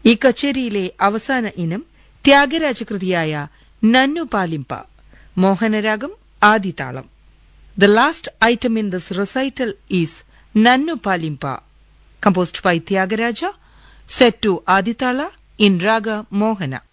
ഈ കച്ചേരിയിലെ അവസാന ഇനം ത്യാഗരാജകൃതിയായ നന്നു പാലിംപ, മോഹനരാഗം, ആദിതാളം. The last item in this recital is Nannu Palimpa, composed by Tyagaraja, set to Aditala in Raga Mohana.